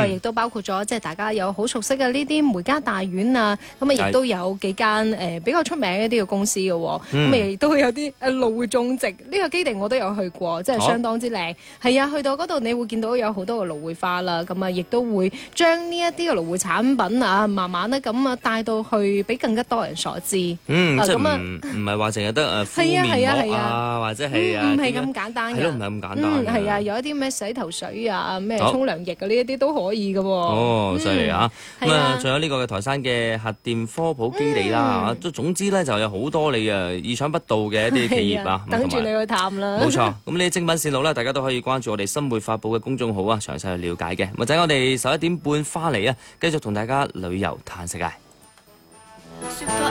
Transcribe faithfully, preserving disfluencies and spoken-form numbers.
佢亦都包括咗即係大家有好熟悉嘅呢啲梅家大院啊，咁啊亦都有幾間誒、呃、比較出名一啲嘅公司嘅喎，咁啊亦都有啲誒蘆薈種植呢個基地我都有去過，即係相當之靚。係啊，去到嗰度你會見到有好多嘅蘆薈花啦，咁啊亦都會將呢一啲嘅蘆薈產品啊，慢慢咧咁啊帶到去俾更加多人所知。 嗯， 啊、 即係咁啊唔唔係話淨係得誒敷面膜啊，或者係啊， 唔係咁簡單嘅， 係咯，唔係咁簡單。 嗯，係啊，有一啲咩洗頭水啊，咩沖涼液啊，呢一啲都可以嘅喎。 哦，犀利啊！咁啊，仲有呢個嘅台山嘅核電科普基地啦，都總之咧就有好多你啊意想不到嘅一啲企業啊， 等住你去探啦。 冇錯，咁呢啲精品線路咧，大家都可以關注我哋新會發布嘅公眾號啊，詳細去了解嘅。或者我哋十一點半翻嚟啊，繼續同大家旅遊嘆世界。